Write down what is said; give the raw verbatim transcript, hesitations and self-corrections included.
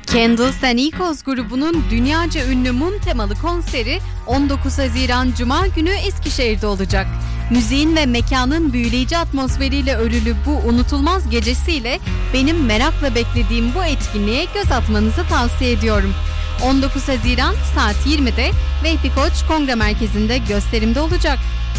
Candles and Echoes grubunun dünyaca ünlü Moon temalı konseri on dokuz Haziran Cuma günü Eskişehir'de olacak. Müziğin ve mekanın büyüleyici atmosferiyle örülü bu unutulmaz gecesiyle benim merakla beklediğim bu etkinliğe göz atmanızı tavsiye ediyorum. on dokuz Haziran saat yirmide Vehbi Koç Kongre Merkezi'nde gösterimde olacak.